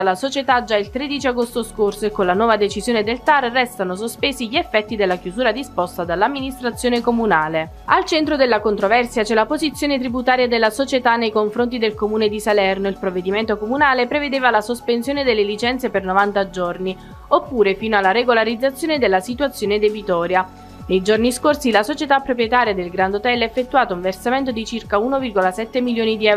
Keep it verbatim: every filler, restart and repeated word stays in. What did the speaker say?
la società già il tredici agosto scorso e con la nuova decisione del T A R restano sospesi gli effetti della chiusura disposta dall'amministrazione comunale. Al centro della controversia c'è la posizione tributaria della società nei confronti del comune di Salerno. Il provvedimento comunale prevedeva la sospensione delle licenze per novanta giorni, oppure fino alla regolarizzazione della situazione debitoria. Nei giorni scorsi la società proprietaria del Grand Hotel ha effettuato un versamento di circa uno virgola sette milioni di euro